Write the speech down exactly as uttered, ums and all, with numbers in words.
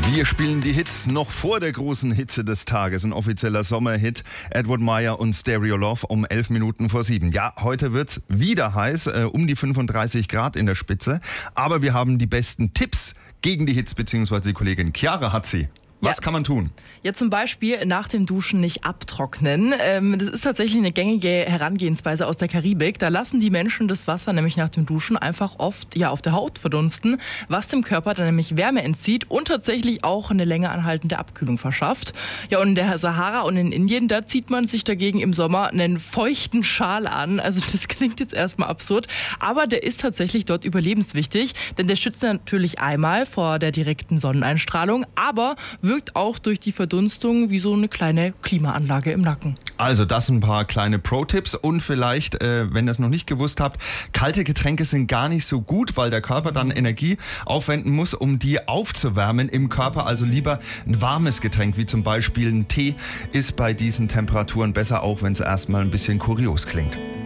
Wir spielen die Hits noch vor der großen Hitze des Tages. Ein offizieller Sommerhit. Edward Meyer und Stereo Love um elf Minuten vor sieben. Ja, heute wird's wieder heiß, äh, um die fünfunddreißig Grad in der Spitze. Aber wir haben die besten Tipps gegen die Hits, beziehungsweise die Kollegin Chiara hat sie. Was ja. kann man tun? Ja, zum Beispiel nach dem Duschen nicht abtrocknen. Ähm, das ist tatsächlich eine gängige Herangehensweise aus der Karibik. Da lassen die Menschen das Wasser nämlich nach dem Duschen einfach oft ja, auf der Haut verdunsten, was dem Körper dann nämlich Wärme entzieht und tatsächlich auch eine länger anhaltende Abkühlung verschafft. Ja, und in der Sahara und in Indien, da zieht man sich dagegen im Sommer einen feuchten Schal an. Also das klingt jetzt erstmal absurd, aber der ist tatsächlich dort überlebenswichtig, denn der schützt natürlich einmal vor der direkten Sonneneinstrahlung, aber wirkt auch durch die Verdunstung wie so eine kleine Klimaanlage im Nacken. Also das ein paar kleine Pro-Tipps und vielleicht, äh, wenn ihr es noch nicht gewusst habt, kalte Getränke sind gar nicht so gut, weil der Körper dann Energie aufwenden muss, um die aufzuwärmen im Körper. Also lieber ein warmes Getränk, wie zum Beispiel ein Tee, ist bei diesen Temperaturen besser, auch wenn es erstmal ein bisschen kurios klingt.